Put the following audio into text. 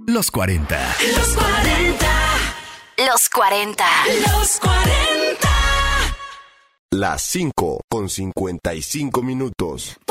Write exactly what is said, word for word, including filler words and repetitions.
Los cuarenta. Los cuarenta. Los cuarenta. Los cuarenta. Las cinco con cincuenta y cinco minutos.